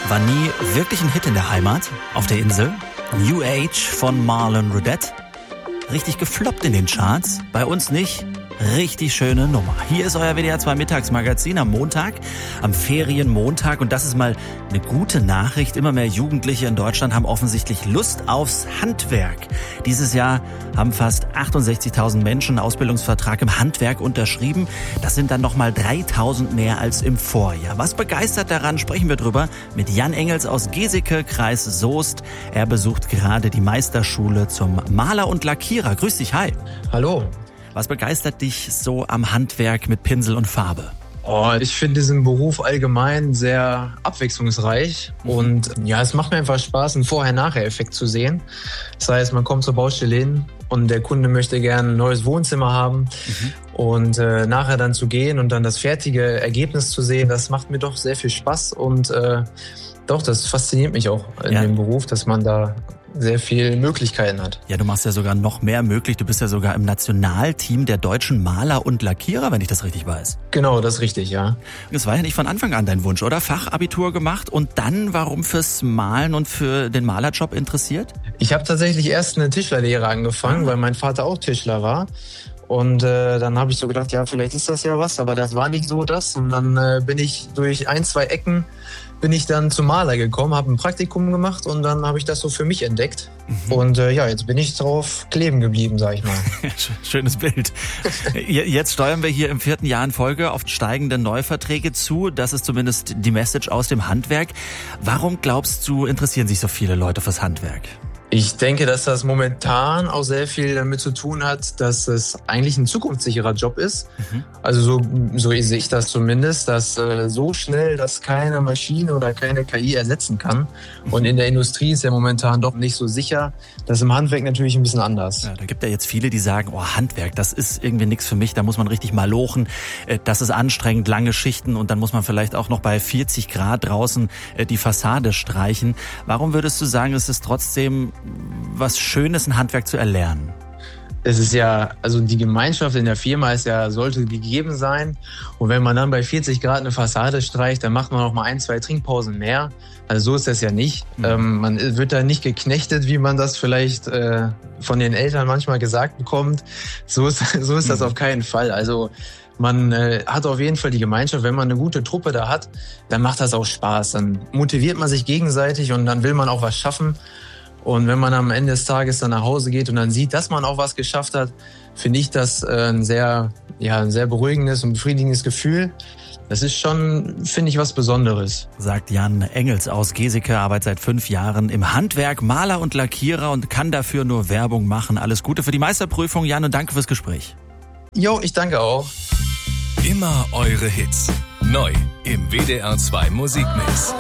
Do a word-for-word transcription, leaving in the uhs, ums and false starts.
War nie wirklich ein Hit in der Heimat, auf der Insel. New Age von Marlon Rudette. Richtig gefloppt in den Charts. Bei uns nicht. Richtig schöne Nummer. Hier ist euer W D R zwei Mittagsmagazin am Montag, am Ferienmontag. Und das ist mal eine gute Nachricht. Immer mehr Jugendliche in Deutschland haben offensichtlich Lust aufs Handwerk. Dieses Jahr haben fast achtundsechzigtausend Menschen einen Ausbildungsvertrag im Handwerk unterschrieben. Das sind dann nochmal dreitausend mehr als im Vorjahr. Was begeistert daran, sprechen wir drüber mit Jan Engels aus Geseke, Kreis Soest. Er besucht gerade die Meisterschule zum Maler und Lackierer. Grüß dich, hi. Hallo. Was begeistert dich so am Handwerk mit Pinsel und Farbe? Oh, ich finde diesen Beruf allgemein sehr abwechslungsreich und ja, es macht mir einfach Spaß, einen Vorher-Nachher-Effekt zu sehen. Das heißt, man kommt zur Baustelle hin und der Kunde möchte gerne ein neues Wohnzimmer haben mhm. und äh, nachher dann zu gehen und dann das fertige Ergebnis zu sehen, das macht mir doch sehr viel Spaß und äh, doch, das fasziniert mich auch in ja. dem Beruf, dass man da sehr viele Möglichkeiten hat. Ja, du machst ja sogar noch mehr möglich. Du bist ja sogar im Nationalteam der deutschen Maler und Lackierer, wenn ich das richtig weiß. Genau, das ist richtig, ja. Das war ja nicht von Anfang an dein Wunsch, oder? Fachabitur gemacht und dann warum fürs Malen und für den Malerjob interessiert? Ich habe tatsächlich erst eine Tischlerlehre angefangen, mhm. weil mein Vater auch Tischler war. Und äh, dann habe ich so gedacht, ja, vielleicht ist das ja was, aber das war nicht so das. Und dann äh, bin ich durch ein, zwei Ecken bin ich dann zum Maler gekommen, habe ein Praktikum gemacht und dann habe ich das so für mich entdeckt. Mhm. Und äh, ja, jetzt bin ich drauf kleben geblieben, sag ich mal. Schönes Bild. Jetzt steuern wir hier im vierten Jahr in Folge auf steigende Neuverträge zu. Das ist zumindest die Message aus dem Handwerk. Warum glaubst du, interessieren sich so viele Leute fürs Handwerk? Ich denke, dass das momentan auch sehr viel damit zu tun hat, dass es eigentlich ein zukunftssicherer Job ist. Mhm. Also so, so sehe ich das zumindest, dass äh, so schnell das keine Maschine oder keine K I ersetzen kann. Mhm. Und in der Industrie ist ja momentan doch nicht so sicher. Das ist im Handwerk natürlich ein bisschen anders. Ja, da gibt ja jetzt viele, die sagen, oh, Handwerk, das ist irgendwie nichts für mich. Da muss man richtig mal lochen. Das ist anstrengend, lange Schichten und dann muss man vielleicht auch noch bei vierzig Grad draußen die Fassade streichen. Warum würdest du sagen, es ist trotzdem was Schönes, ein Handwerk zu erlernen? Es ist ja, also die Gemeinschaft in der Firma ist ja, sollte gegeben sein. Und wenn man dann bei vierzig Grad eine Fassade streicht, dann macht man noch mal ein, zwei Trinkpausen mehr. Also so ist das ja nicht. Mhm. Ähm, man wird da nicht geknechtet, wie man das vielleicht äh, von den Eltern manchmal gesagt bekommt. So ist, so ist das mhm. auf keinen Fall. Also man äh, hat auf jeden Fall die Gemeinschaft. Wenn man eine gute Truppe da hat, dann macht das auch Spaß. Dann motiviert man sich gegenseitig und dann will man auch was schaffen. Und wenn man am Ende des Tages dann nach Hause geht und dann sieht, dass man auch was geschafft hat, finde ich das ein sehr, ja, ein sehr beruhigendes und befriedigendes Gefühl. Das ist schon, finde ich, was Besonderes. Sagt Jan Engels aus Geseke, arbeitet seit fünf Jahren im Handwerk, Maler und Lackierer und kann dafür nur Werbung machen. Alles Gute für die Meisterprüfung, Jan, und danke fürs Gespräch. Jo, ich danke auch. Immer eure Hits. Neu im W D R zwei Musikmix.